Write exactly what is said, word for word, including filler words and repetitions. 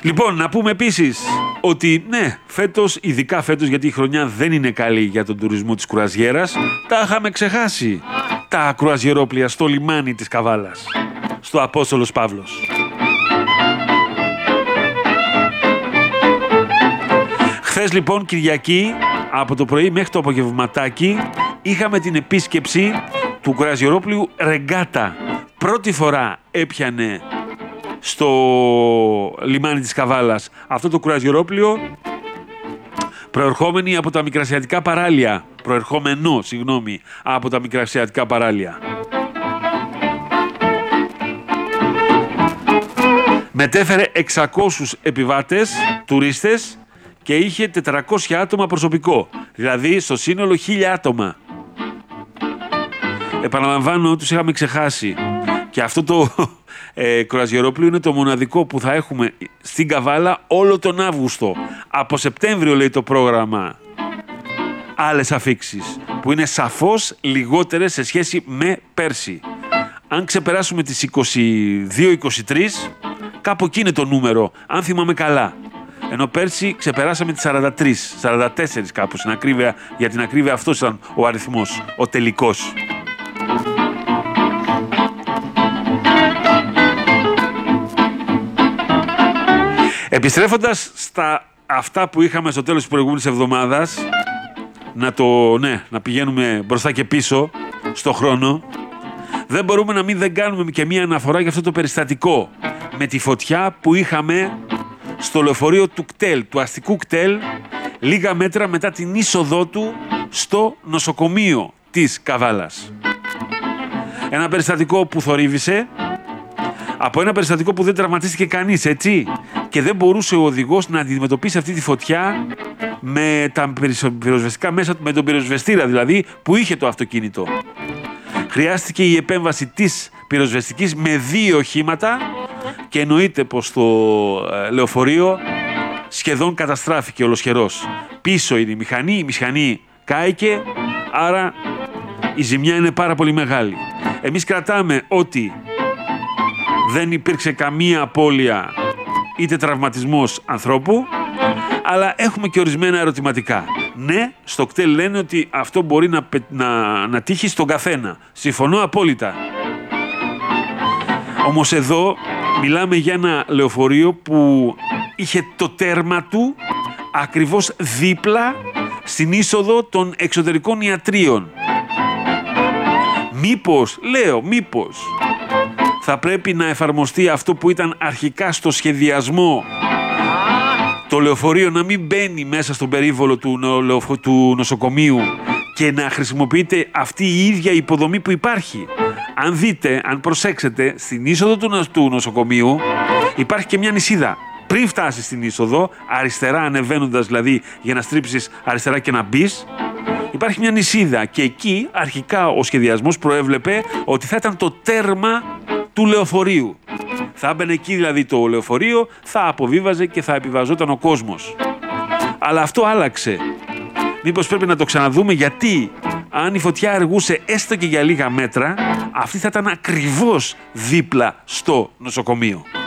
Λοιπόν, να πούμε επίσης ότι ναι, φέτος, ειδικά φέτος, γιατί η χρονιά δεν είναι καλή για τον τουρισμό της κρουαζιέρας, τα είχαμε ξεχάσει τα κρουαζιερόπλια στο λιμάνι της Καβάλας, στο Απόστολος Παύλος. Χθες λοιπόν Κυριακή, από το πρωί μέχρι το απογευματάκι, είχαμε την επίσκεψη του κρουαζιερόπλιου Ρεγκάτα. Πρώτη φορά έπιανε στο λιμάνι της Καβάλας αυτό το κρουαζιερόπλιο, προερχόμενοι από τα μικρασιατικά παράλια. Προερχόμενο, συγγνώμη, από τα μικρασιατικά παράλια. Μετέφερε εξακόσιους επιβάτες, τουρίστες, και είχε τετρακόσια άτομα προσωπικό. Δηλαδή στο σύνολο χίλια άτομα. Επαναλαμβάνω, τους είχαμε ξεχάσει. Και αυτό το ε, κρουαζιερόπλιο είναι το μοναδικό που θα έχουμε στην Καβάλα όλο τον Αύγουστο. Από Σεπτέμβριο λέει το πρόγραμμα άλλες αφίξεις, που είναι σαφώς λιγότερες σε σχέση με πέρσι. Αν ξεπεράσουμε τις είκοσι δύο είκοσι τρία, κάπου εκεί είναι το νούμερο, αν θυμάμαι καλά. Ενώ πέρσι ξεπεράσαμε τις σαράντα τρία, σαράντα τέσσερα κάπου, στην ακρίβεια, για την ακρίβεια αυτός ήταν ο αριθμός, ο τελικός. Επιστρέφοντας στα αυτά που είχαμε στο τέλος της προηγούμενης εβδομάδας, να, το, ναι, να πηγαίνουμε μπροστά και πίσω στο χρόνο, δεν μπορούμε να μην δεν κάνουμε και μία αναφορά για αυτό το περιστατικό με τη φωτιά που είχαμε στο λεωφορείο του κτέλ, του αστικού κτέλ, λίγα μέτρα μετά την είσοδό του στο νοσοκομείο της Καβάλας. Ένα περιστατικό που θορύβησε, από ένα περιστατικό που δεν τραυματίστηκε κανείς, έτσι, και δεν μπορούσε ο οδηγός να αντιμετωπίσει αυτή τη φωτιά με τα πυροσβεστικά μέσα, με τον πυροσβεστήρα δηλαδή που είχε το αυτοκίνητο. Χρειάστηκε η επέμβαση της πυροσβεστικής με δύο οχήματα και εννοείται πως το ε, λεωφορείο σχεδόν καταστράφηκε ολοσχερός. Πίσω είναι η μηχανή, η μηχανή κάηκε, άρα η ζημιά είναι πάρα πολύ μεγάλη. Εμείς κρατάμε ότι δεν υπήρξε καμία απώλεια είτε τραυματισμός ανθρώπου, αλλά έχουμε και ορισμένα ερωτηματικά. Ναι, στο κτέλ λένε ότι αυτό μπορεί να, να, να τύχει στον καθένα. Συμφωνώ απόλυτα. Όμως εδώ μιλάμε για ένα λεωφορείο που είχε το τέρμα του ακριβώς δίπλα στην είσοδο των εξωτερικών ιατρίων. Μήπως, λέω, μήπως θα πρέπει να εφαρμοστεί αυτό που ήταν αρχικά στο σχεδιασμό, το λεωφορείο να μην μπαίνει μέσα στον περίβολο του, νο, του νοσοκομείου και να χρησιμοποιείται αυτή η ίδια υποδομή που υπάρχει. Αν δείτε, αν προσέξετε, στην είσοδο του, του νοσοκομείου υπάρχει και μια νησίδα. Πριν φτάσεις στην είσοδο, αριστερά ανεβαίνοντας δηλαδή για να στρίψεις αριστερά και να μπεις, υπάρχει μια νησίδα και εκεί αρχικά ο σχεδιασμός προέβλεπε ότι θα ήταν το τέρμα του λεωφορείου. Θα έμπαινε εκεί δηλαδή το λεωφορείο, θα αποβίβαζε και θα επιβαζόταν ο κόσμος. Αλλά αυτό άλλαξε. Μήπως πρέπει να το ξαναδούμε, γιατί αν η φωτιά αργούσε έστω και για λίγα μέτρα, αυτή θα ήταν ακριβώς δίπλα στο νοσοκομείο.